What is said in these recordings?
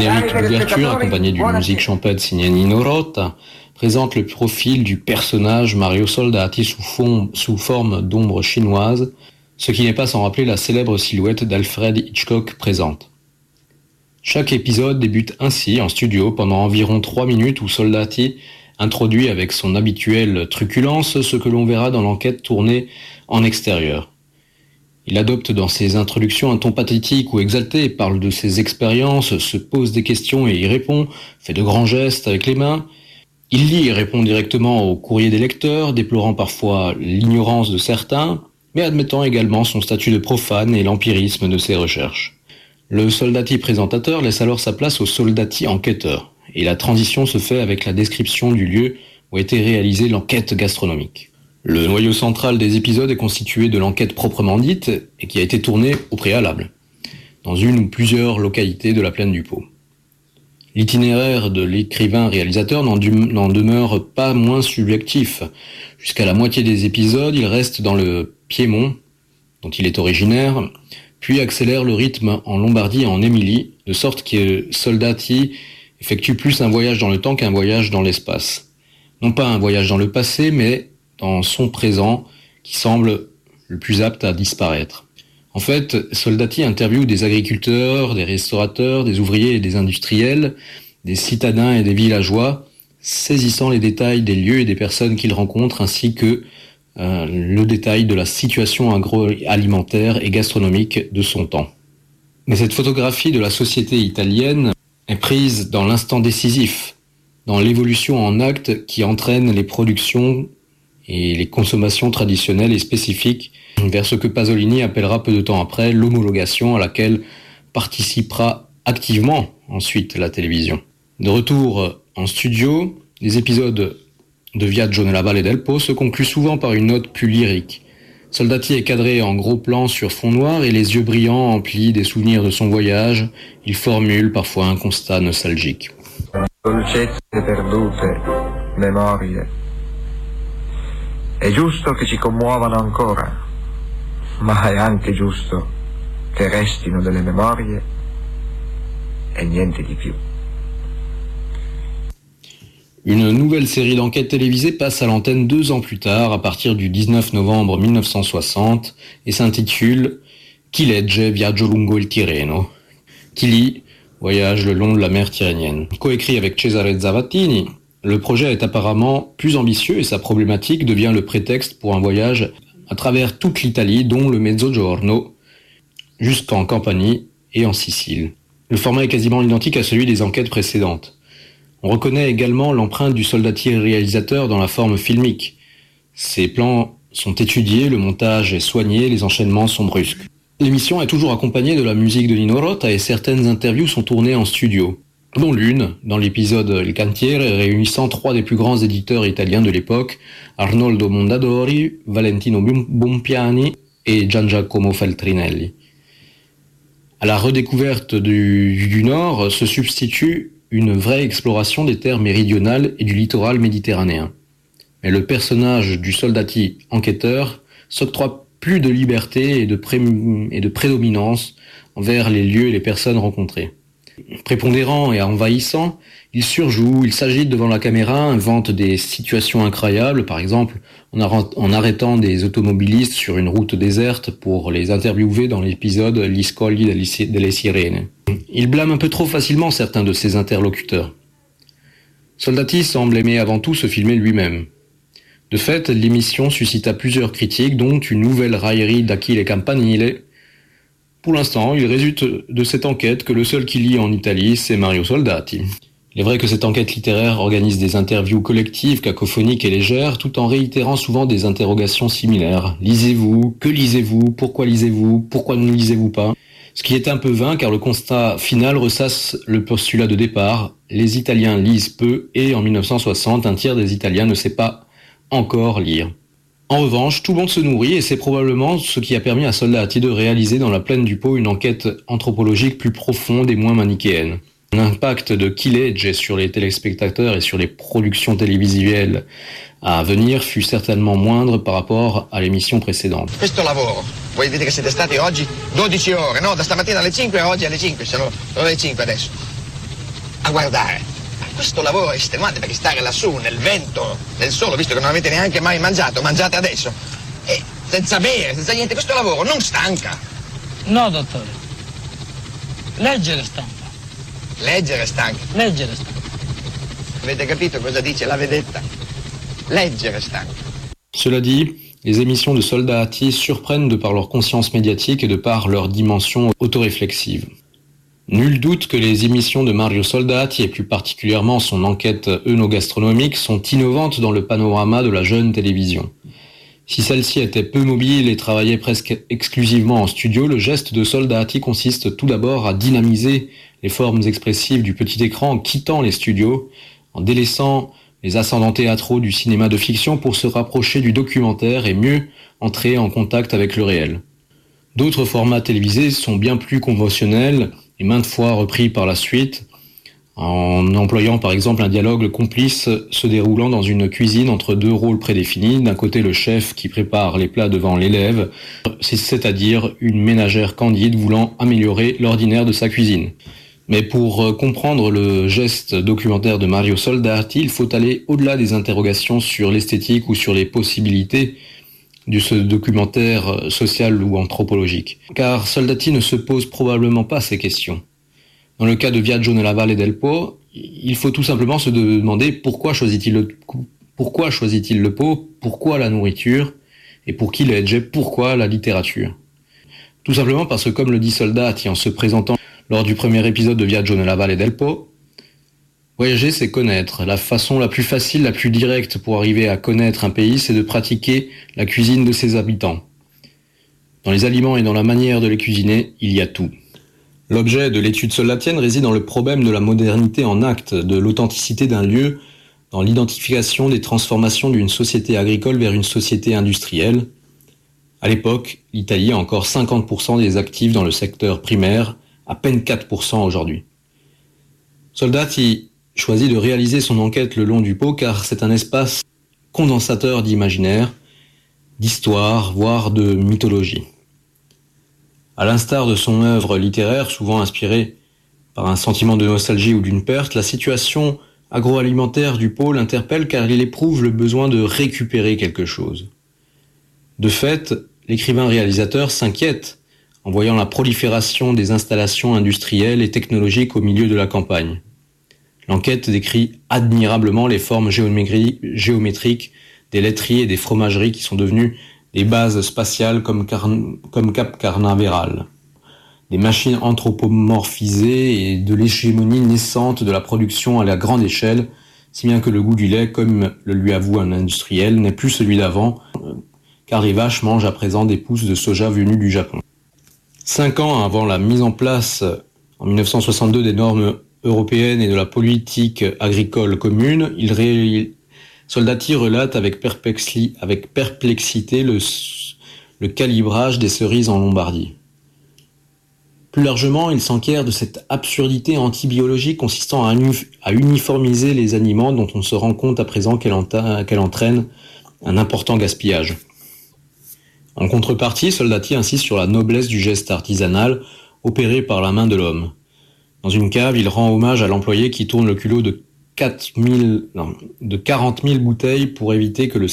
générique d'ouverture, accompagné d'une musique champêtre signée Nino Rota, présente le profil du personnage Mario Soldati sous forme d'ombre chinoise, ce qui n'est pas sans rappeler la célèbre silhouette d'Alfred Hitchcock présente. Chaque épisode débute ainsi en studio pendant environ 3 minutes où Soldati introduit avec son habituelle truculence ce que l'on verra dans l'enquête tournée en extérieur. Il adopte dans ses introductions un ton pathétique ou exalté, parle de ses expériences, se pose des questions et y répond, fait de grands gestes avec les mains. Il lit et répond directement au courrier des lecteurs, déplorant parfois l'ignorance de certains, mais admettant également son statut de profane et l'empirisme de ses recherches. Le Soldati présentateur laisse alors sa place au Soldati enquêteur, et la transition se fait avec la description du lieu où a été réalisée l'enquête gastronomique. Le noyau central des épisodes est constitué de l'enquête proprement dite et qui a été tournée au préalable, dans une ou plusieurs localités de la plaine du Pô. L'itinéraire de l'écrivain-réalisateur n'en demeure pas moins subjectif. Jusqu'à la moitié des épisodes, il reste dans le Piémont, dont il est originaire, puis accélère le rythme en Lombardie et en Émilie, de sorte que Soldati effectue plus un voyage dans le temps qu'un voyage dans l'espace. Non pas un voyage dans le passé, mais dans son présent, qui semble le plus apte à disparaître. En fait, Soldati interviewe des agriculteurs, des restaurateurs, des ouvriers et des industriels, des citadins et des villageois, saisissant les détails des lieux et des personnes qu'il rencontre, ainsi que le détail de la situation agroalimentaire et gastronomique de son temps. Mais cette photographie de la société italienne est prise dans l'instant décisif, dans l'évolution en acte qui entraîne les productions et les consommations traditionnelles et spécifiques vers ce que Pasolini appellera peu de temps après l'homologation à laquelle participera activement ensuite la télévision. De retour en studio, les épisodes de Viaggio nella Valle del Pô se concluent souvent par une note plus lyrique. Soldati est cadré en gros plan sur fond noir et les yeux brillants emplis des souvenirs de son voyage, il formule parfois un constat nostalgique. Dolcezze perdute, memorie. È giusto che ci commuovano ancora, ma è anche giusto che restino delle memorie e niente di più. Une nouvelle série d'enquêtes télévisées passe à l'antenne 2 ans plus tard, à partir du 19 novembre 1960, et s'intitule Chi legge Viaggio lungo il Tirreno. Qui lit Voyage le long de la mer Tyrrhénienne. Coécrit avec Cesare Zavattini, le projet est apparemment plus ambitieux et sa problématique devient le prétexte pour un voyage à travers toute l'Italie, dont le Mezzogiorno, jusqu'en Campanie et en Sicile. Le format est quasiment identique à celui des enquêtes précédentes. On reconnaît également l'empreinte du Soldati réalisateur dans la forme filmique. Ces plans sont étudiés, le montage est soigné, les enchaînements sont brusques. L'émission est toujours accompagnée de la musique de Nino Rota et certaines interviews sont tournées en studio, dont l'une dans l'épisode Il Cantiere réunissant 3 des plus grands éditeurs italiens de l'époque, Arnoldo Mondadori, Valentino Bompiani et Gian Giacomo Feltrinelli. À la redécouverte du Nord se substitue une vraie exploration des terres méridionales et du littoral méditerranéen. Mais le personnage du Soldati enquêteur s'octroie plus de liberté et de prédominance envers les lieux et les personnes rencontrées. Prépondérant et envahissant, il surjoue, il s'agite devant la caméra, invente des situations incroyables, par exemple en arrêtant des automobilistes sur une route déserte pour les interviewer dans l'épisode Gli scogli delle Sirene. Il blâme un peu trop facilement certains de ses interlocuteurs. Soldati semble aimer avant tout se filmer lui-même. De fait, l'émission suscita plusieurs critiques, dont une nouvelle raillerie d'Achille Campanile. Pour l'instant, il résulte de cette enquête que le seul qui lit en Italie, c'est Mario Soldati. Il est vrai que cette enquête littéraire organise des interviews collectives, cacophoniques et légères, tout en réitérant souvent des interrogations similaires. Lisez-vous? Que lisez-vous? Pourquoi lisez-vous? Pourquoi ne lisez-vous pas? Ce qui est un peu vain car le constat final ressasse le postulat de départ. Les Italiens lisent peu et en 1960, un tiers des Italiens ne sait pas encore lire. En revanche, tout le monde se nourrit et c'est probablement ce qui a permis à Soldati de réaliser dans la plaine du Pô une enquête anthropologique plus profonde et moins manichéenne. L'impact de Chi legge sur les téléspectateurs et sur les productions télévisuelles à venir fut certainement moindre par rapport à l'émission précédente. Questo lavoro, voi dite che siete stati oggi 12 ore, no? Da stamattina alle 5 a oggi alle 5, sono le 5 adesso. a guardare. Ma questo lavoro è estenuante perché stare lassù nel vento, nel sole, visto che non avete neanche mai mangiato, mangiate adesso, e senza bere, senza niente, questo lavoro non stanca. No, dottore. Leggere stanca. Leggere stanca. Leggere stanca. Avete capito cosa dice la vedetta? Leggere stanca. Cela dit, les émissions de Soldati surprennent de par leur conscience médiatique et de par leur dimension autoréflexive. Nul doute que les émissions de Mario Soldati, et plus particulièrement son enquête œnogastronomique, sont innovantes dans le panorama de la jeune télévision. Si celle-ci était peu mobile et travaillait presque exclusivement en studio, le geste de Soldati consiste tout d'abord à dynamiser les formes expressives du petit écran en quittant les studios, en délaissant les ascendants théâtraux du cinéma de fiction pour se rapprocher du documentaire et mieux entrer en contact avec le réel. D'autres formats télévisés sont bien plus conventionnels et maintes fois repris par la suite, en employant par exemple un dialogue complice se déroulant dans une cuisine entre deux rôles prédéfinis, d'un côté le chef qui prépare les plats devant l'élève, c'est-à-dire une ménagère candide voulant améliorer l'ordinaire de sa cuisine. Mais pour comprendre le geste documentaire de Mario Soldati, il faut aller au-delà des interrogations sur l'esthétique ou sur les possibilités de ce documentaire social ou anthropologique. Car Soldati ne se pose probablement pas ces questions. Dans le cas de Viaggio nella Valle del Po, il faut tout simplement se demander pourquoi choisit-il le Po, pourquoi la nourriture, et pour qui legge, pourquoi la littérature. Tout simplement parce que, comme le dit Soldati en se présentant lors du premier épisode de Viaggio nella Valle del Po, voyager, c'est connaître. La façon la plus facile, la plus directe pour arriver à connaître un pays, c'est de pratiquer la cuisine de ses habitants. Dans les aliments et dans la manière de les cuisiner, il y a tout. L'objet de l'étude soldatienne réside dans le problème de la modernité en acte, de l'authenticité d'un lieu, dans l'identification des transformations d'une société agricole vers une société industrielle. À l'époque, l'Italie a encore 50% des actifs dans le secteur primaire, à peine 4% aujourd'hui. Soldati choisit de réaliser son enquête le long du Po car c'est un espace condensateur d'imaginaire, d'histoire, voire de mythologie. À l'instar de son œuvre littéraire, souvent inspirée par un sentiment de nostalgie ou d'une perte, la situation agroalimentaire du Po l'interpelle car il éprouve le besoin de récupérer quelque chose. De fait, l'écrivain-réalisateur s'inquiète en voyant la prolifération des installations industrielles et technologiques au milieu de la campagne. L'enquête décrit admirablement les formes géométriques des laiteries et des fromageries qui sont devenues des bases spatiales comme Cap Canaveral, des machines anthropomorphisées et de l'hégémonie naissante de la production à la grande échelle, si bien que le goût du lait, comme le lui avoue un industriel, n'est plus celui d'avant, car les vaches mangent à présent des pousses de soja venues du Japon. 5 ans avant la mise en place, en 1962, des normes européennes et de la politique agricole commune, Soldati relate avec perplexité le calibrage des cerises en Lombardie. Plus largement, il s'enquiert de cette absurdité antibiologique consistant à uniformiser les aliments dont on se rend compte à présent qu'elle entraîne un important gaspillage. En contrepartie, Soldati insiste sur la noblesse du geste artisanal opéré par la main de l'homme. Dans une cave, il rend hommage à l'employé qui tourne le culot de 40 000 bouteilles pour éviter que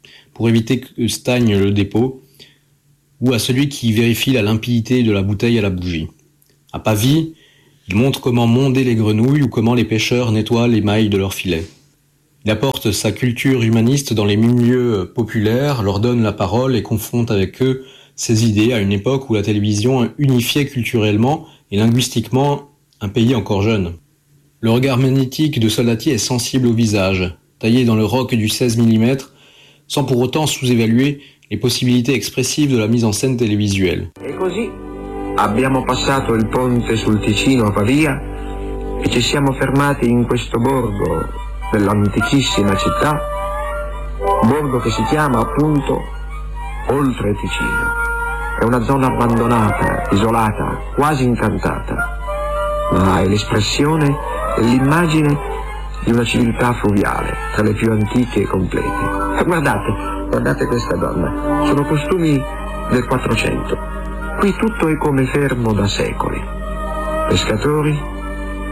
stagne le dépôt, ou à celui qui vérifie la limpidité de la bouteille à la bougie. À Pavie, il montre comment monder les grenouilles ou comment les pêcheurs nettoient les mailles de leurs filets. Il apporte sa culture humaniste dans les milieux populaires, leur donne la parole et confronte avec eux ses idées à une époque où la télévision unifiait culturellement et linguistiquement un pays encore jeune. Le regard magnétique de Soldati est sensible au visage, taillé dans le roc du 16 mm, sans pour autant sous-évaluer les possibilités expressives de la mise en scène télévisuelle. E così abbiamo passato il ponte sul Ticino a Pavia e ci siamo fermati in questo borgo dell'antichissima città, borgo che si chiama appunto Oltre Ticino. È una zona abbandonata, isolata, quasi incantata, ma è l'espressione e l'immagine di una civiltà fluviale, tra le più antiche e complete. E guardate questa donna, sono costumi del 400. Qui tutto è come fermo da secoli. Pescatori,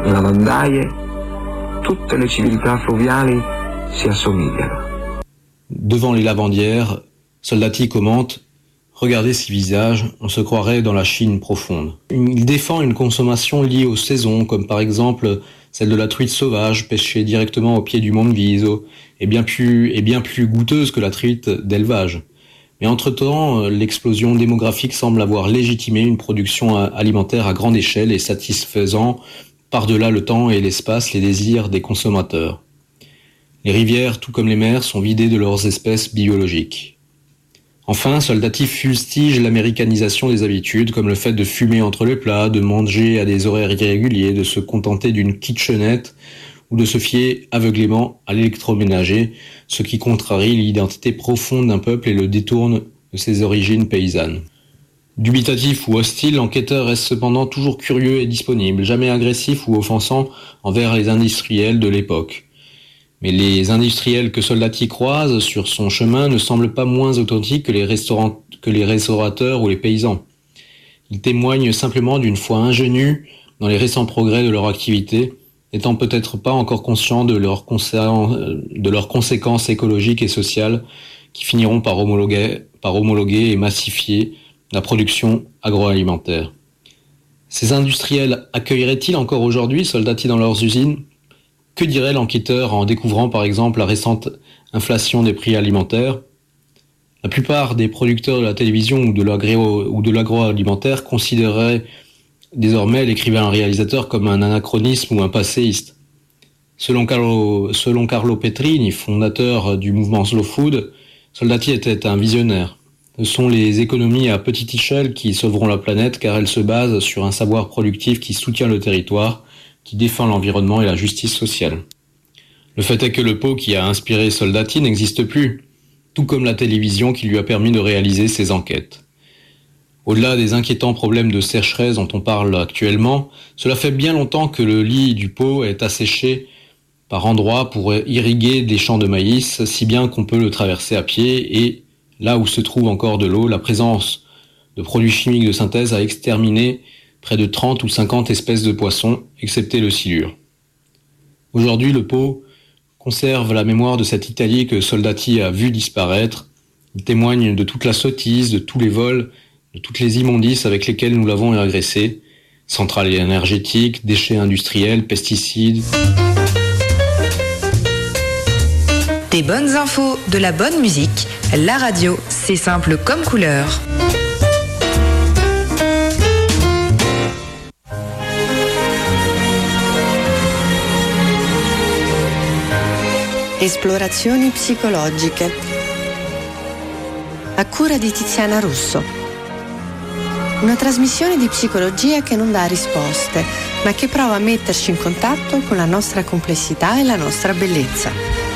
le lavandaie, tutte le civiltà fluviali si assomigliano. Devant les lavandières, Soldati commente « Regardez ces visages, on se croirait dans la Chine profonde ». Il défend une consommation liée aux saisons, comme par exemple celle de la truite sauvage pêchée directement au pied du Monte Viso, et bien plus goûteuse que la truite d'élevage. Mais entre-temps, l'explosion démographique semble avoir légitimé une production alimentaire à grande échelle et satisfaisant par-delà le temps et l'espace les désirs des consommateurs. Les rivières, tout comme les mers, sont vidées de leurs espèces biologiques. Enfin, Soldati fustige l'américanisation des habitudes, comme le fait de fumer entre les plats, de manger à des horaires irréguliers, de se contenter d'une kitchenette ou de se fier aveuglément à l'électroménager, ce qui contrarie l'identité profonde d'un peuple et le détourne de ses origines paysannes. Dubitatif ou hostile, l'enquêteur reste cependant toujours curieux et disponible, jamais agressif ou offensant envers les industriels de l'époque. Mais les industriels que Soldati croise sur son chemin ne semblent pas moins authentiques que les restaurateurs ou les paysans. Ils témoignent simplement d'une foi ingénue dans les récents progrès de leur activité, n'étant peut-être pas encore conscients de leurs conséquences écologiques et sociales qui finiront par homologuer et massifier la production agroalimentaire. Ces industriels accueilleraient-ils encore aujourd'hui Soldati dans leurs usines ? Que dirait l'enquêteur en découvrant par exemple la récente inflation des prix alimentaires ? La plupart des producteurs de la télévision ou de l'agroalimentaire considéreraient désormais l'écrivain-réalisateur comme un anachronisme ou un passéiste. Selon Carlo Petrini, fondateur du mouvement Slow Food, Soldati était un visionnaire. Ce sont les économies à petite échelle qui sauveront la planète car elles se basent sur un savoir productif qui soutient le territoire, qui défend l'environnement et la justice sociale. Le fait est que le pot qui a inspiré Soldati n'existe plus, tout comme la télévision qui lui a permis de réaliser ses enquêtes. Au-delà des inquiétants problèmes de sécheresse dont on parle actuellement, cela fait bien longtemps que le lit du pot est asséché par endroits pour irriguer des champs de maïs, si bien qu'on peut le traverser à pied et, là où se trouve encore de l'eau, la présence de produits chimiques de synthèse a exterminé près de 30 ou 50 espèces de poissons, excepté le silure. Aujourd'hui, le pot conserve la mémoire de cette Italie que Soldati a vu disparaître. Il témoigne de toute la sottise, de tous les vols, de toutes les immondices avec lesquelles nous l'avons agressé. Centrales énergétiques, déchets industriels, pesticides. Des bonnes infos, de la bonne musique. La radio, c'est simple comme couleur. Esplorazioni psicologiche a cura di Tiziana Russo. Una trasmissione di psicologia che non dà risposte, ma che prova a metterci in contatto con la nostra complessità e la nostra bellezza.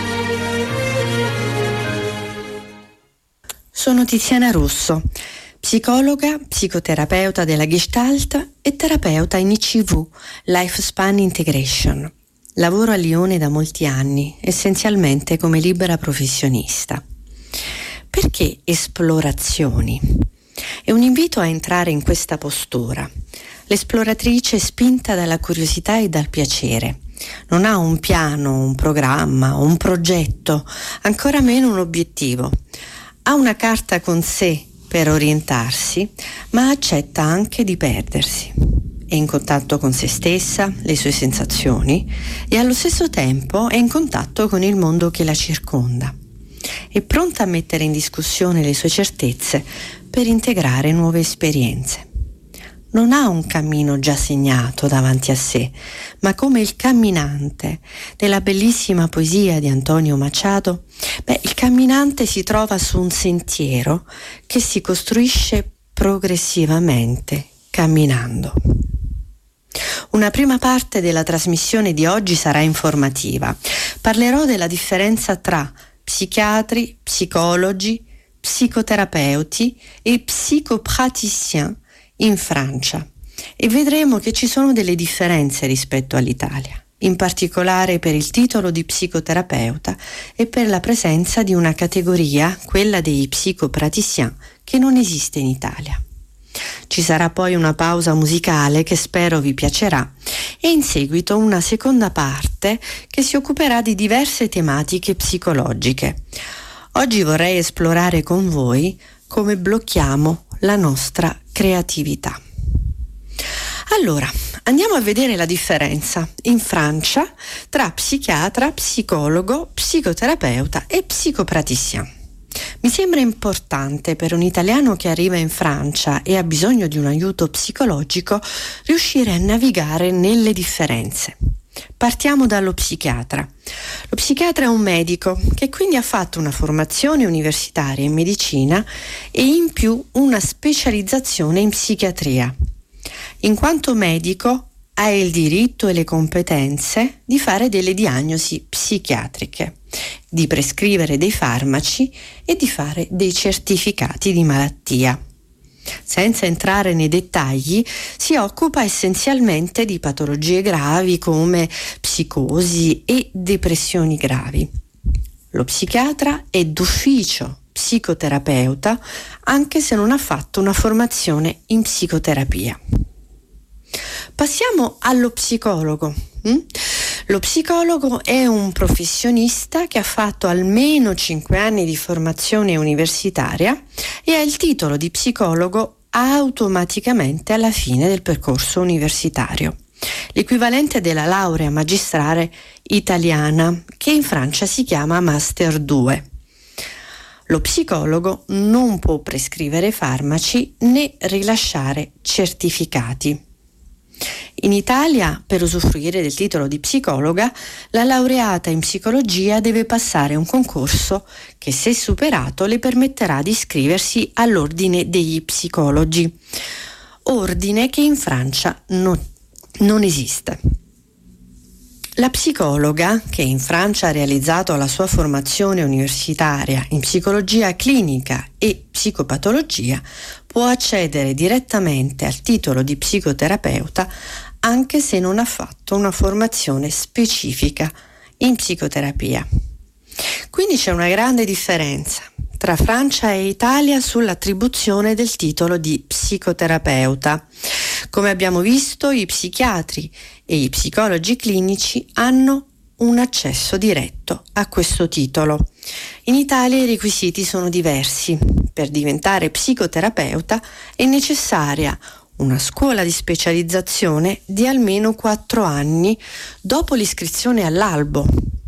Sono Tiziana Russo, psicologa, psicoterapeuta della Gestalt e terapeuta in ICV, Lifespan Integration. Lavoro a Lione da molti anni, essenzialmente come libera professionista. Perché esplorazioni? È un invito a entrare in questa postura. L'esploratrice è spinta dalla curiosità e dal piacere. Non ha un piano, un programma, un progetto, ancora meno un obiettivo. Ha una carta con sé per orientarsi, ma accetta anche di perdersi. È in contatto con se stessa, le sue sensazioni e allo stesso tempo è in contatto con il mondo che la circonda. È pronta a mettere in discussione le sue certezze per integrare nuove esperienze. Non ha un cammino già segnato davanti a sé, ma come il camminante della bellissima poesia di Antonio Machado, il camminante si trova su un sentiero che si costruisce progressivamente camminando. Una prima parte della trasmissione di oggi sarà informativa. Parlerò della differenza tra psichiatri, psicologi, psicoterapeuti e psychopraticiens in Francia e vedremo che ci sono delle differenze rispetto all'Italia, in particolare per il titolo di psicoterapeuta e per la presenza di una categoria, quella dei psychopraticiens, che non esiste in Italia. Ci sarà poi una pausa musicale che spero vi piacerà e in seguito una seconda parte che si occuperà di diverse tematiche psicologiche. Oggi vorrei esplorare con voi come blocchiamo la nostra creatività. Allora, andiamo a vedere la differenza in Francia tra psichiatra, psicologo, psicoterapeuta e psicopraticien. Mi sembra importante per un italiano che arriva in Francia e ha bisogno di un aiuto psicologico riuscire a navigare nelle differenze. Partiamo dallo psichiatra. Lo psichiatra è un medico che quindi ha fatto una formazione universitaria in medicina e in più una specializzazione in psichiatria. In quanto medico ha il diritto e le competenze di fare delle diagnosi psichiatriche, di prescrivere dei farmaci e di fare dei certificati di malattia. Senza entrare nei dettagli, si occupa essenzialmente di patologie gravi come psicosi e depressioni gravi. Lo psichiatra è d'ufficio psicoterapeuta anche se non ha fatto una formazione in psicoterapia. Passiamo allo psicologo. Lo psicologo è un professionista che ha fatto almeno 5 anni di formazione universitaria e ha il titolo di psicologo automaticamente alla fine del percorso universitario, l'equivalente della laurea magistrale italiana, che in Francia si chiama Master 2. Lo psicologo non può prescrivere farmaci né rilasciare certificati. In Italia, per usufruire del titolo di psicologa, la laureata in psicologia deve passare un concorso che, se superato, le permetterà di iscriversi all'ordine degli psicologi, ordine che in Francia non esiste. La psicologa, che in Francia ha realizzato la sua formazione universitaria in psicologia clinica e psicopatologia, può accedere direttamente al titolo di psicoterapeuta anche se non ha fatto una formazione specifica in psicoterapia. Quindi c'è una grande differenza tra Francia e Italia sull'attribuzione del titolo di psicoterapeuta. Come abbiamo visto, i psichiatri e i psicologi clinici hanno un accesso diretto a questo titolo. In Italia i requisiti sono diversi. Per diventare psicoterapeuta è necessaria una scuola di specializzazione di almeno 4 anni dopo l'iscrizione all'albo.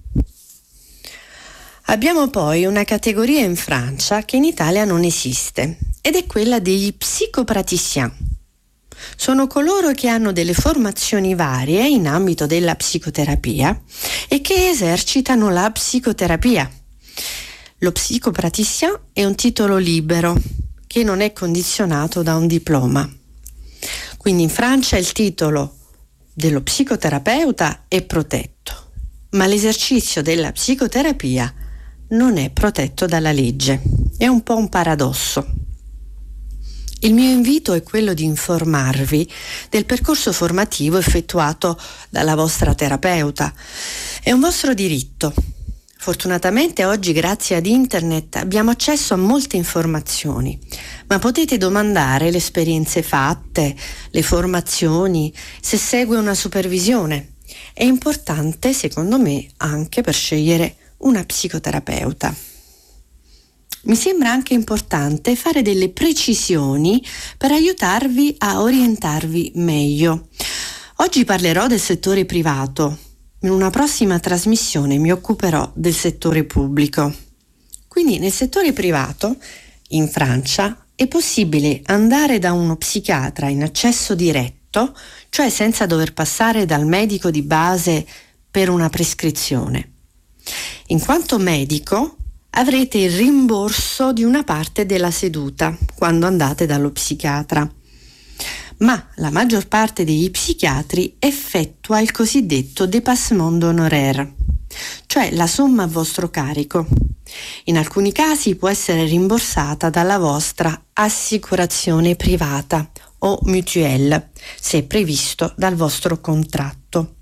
Abbiamo poi una categoria in Francia che in Italia non esiste ed è quella degli psicopraticien. Sono coloro che hanno delle formazioni varie in ambito della psicoterapia e che esercitano la psicoterapia. Lo psicopraticien è un titolo libero che non è condizionato da un diploma. Quindi in Francia il titolo dello psicoterapeuta è protetto, ma l'esercizio della psicoterapia non è protetto dalla legge. È un po' un paradosso. Il mio invito è quello di informarvi del percorso formativo effettuato dalla vostra terapeuta. È un vostro diritto. Fortunatamente oggi, grazie ad internet, abbiamo accesso a molte informazioni, ma potete domandare le esperienze fatte, le formazioni, se segue una supervisione. È importante, secondo me, anche per scegliere una psicoterapeuta. Mi sembra anche importante fare delle precisioni per aiutarvi a orientarvi meglio. Oggi parlerò del settore privato. In una prossima trasmissione mi occuperò del settore pubblico. Quindi nel settore privato, in Francia, è possibile andare da uno psichiatra in accesso diretto, cioè senza dover passare dal medico di base per una prescrizione. In quanto medico, avrete il rimborso di una parte della seduta quando andate dallo psichiatra. Ma la maggior parte degli psichiatri effettua il cosiddetto dépassement d'honoraires, cioè la somma a vostro carico. In alcuni casi può essere rimborsata dalla vostra assicurazione privata o mutuelle, se è previsto dal vostro contratto.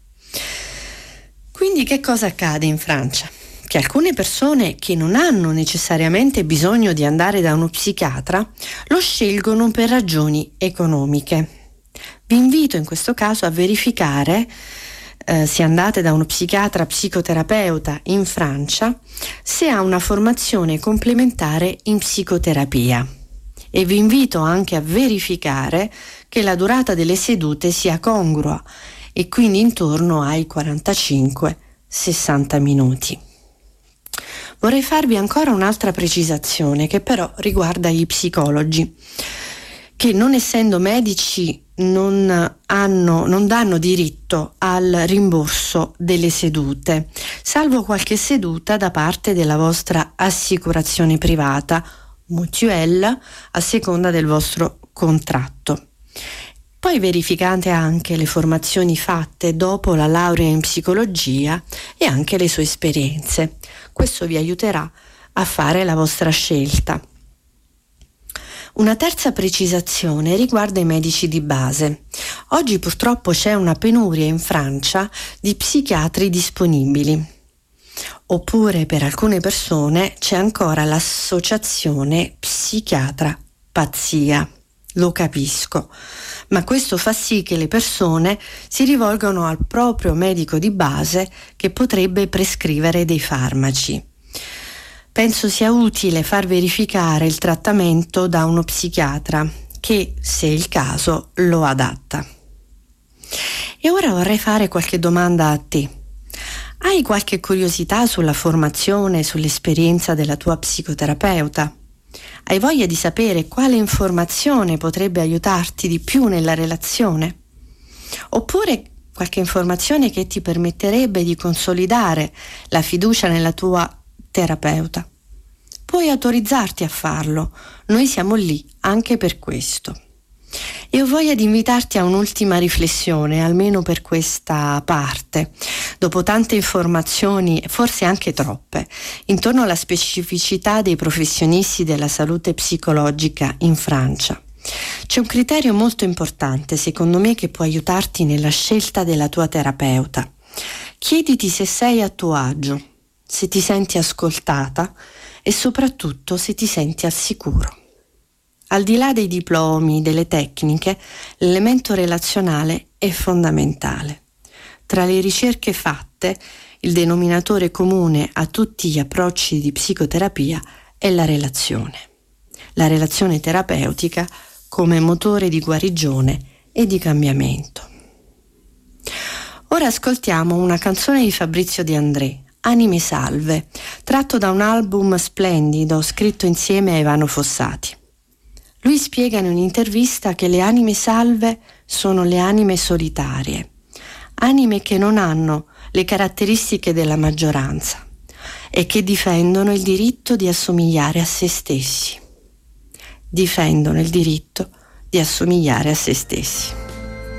Quindi che cosa accade in Francia? Che alcune persone che non hanno necessariamente bisogno di andare da uno psichiatra lo scelgono per ragioni economiche. Vi invito in questo caso a verificare, se andate da uno psichiatra psicoterapeuta in Francia, se ha una formazione complementare in psicoterapia. E vi invito anche a verificare che la durata delle sedute sia congrua e quindi intorno ai 45-60 minuti. Vorrei farvi ancora un'altra precisazione che però riguarda gli psicologi, che non essendo medici non danno diritto al rimborso delle sedute, salvo qualche seduta da parte della vostra assicurazione privata, mutuelle, a seconda del vostro contratto. Poi verificate anche le formazioni fatte dopo la laurea in psicologia e anche le sue esperienze. Questo vi aiuterà a fare la vostra scelta. Una terza precisazione riguarda i medici di base. Oggi purtroppo c'è una penuria in Francia di psichiatri disponibili. Oppure per alcune persone c'è ancora l'associazione psichiatra pazzia. Lo capisco, ma questo fa sì che le persone si rivolgano al proprio medico di base che potrebbe prescrivere dei farmaci. Penso sia utile far verificare il trattamento da uno psichiatra che, se è il caso, lo adatta. E ora vorrei fare qualche domanda a te. Hai qualche curiosità sulla formazione, sull'esperienza della tua psicoterapeuta? Hai voglia di sapere quale informazione potrebbe aiutarti di più nella relazione? Oppure qualche informazione che ti permetterebbe di consolidare la fiducia nella tua terapeuta? Puoi autorizzarti a farlo, noi siamo lì anche per questo. E ho voglia di invitarti a un'ultima riflessione, almeno per questa parte, dopo tante informazioni, forse anche troppe, intorno alla specificità dei professionisti della salute psicologica in Francia. C'è un criterio molto importante, secondo me, che può aiutarti nella scelta della tua terapeuta. Chiediti se sei a tuo agio, se ti senti ascoltata e soprattutto se ti senti al sicuro. Al di là dei diplomi, delle tecniche, l'elemento relazionale è fondamentale. Tra le ricerche fatte, il denominatore comune a tutti gli approcci di psicoterapia è la relazione terapeutica come motore di guarigione e di cambiamento. Ora ascoltiamo una canzone di Fabrizio De André, Anime Salve, tratto da un album splendido scritto insieme a Ivano Fossati. Lui spiega in un'intervista che le anime salve sono le anime solitarie, anime che non hanno le caratteristiche della maggioranza e che difendono il diritto di assomigliare a se stessi. Difendono il diritto di assomigliare a se stessi.